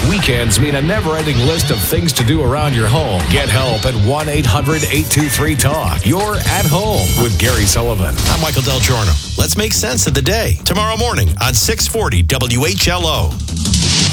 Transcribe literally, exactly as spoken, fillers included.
Weekends mean a never-ending list of things to do around your home. Get help at one eight hundred eight two three talk. You're at home with Gary Sullivan. I'm Michael Del Giorno. Let's make sense of the day tomorrow morning on six forty W H L O.